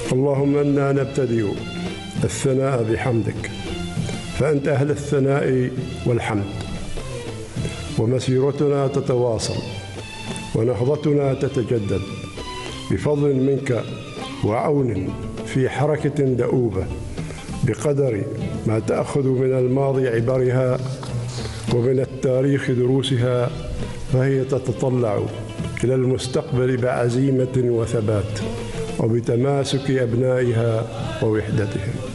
اللهم إنا نبتدئ الثناء بحمدك، فأنت أهل الثناء والحمد، ومسيرتنا تتواصل ونهضتنا تتجدد بفضل منك وعون في حركة دؤوبة، بقدر ما تأخذ من الماضي عبرها ومن التاريخ دروسها، فهي تتطلع إلى المستقبل بعزيمة وثبات وبتماسك أبنائها ووحدتهم.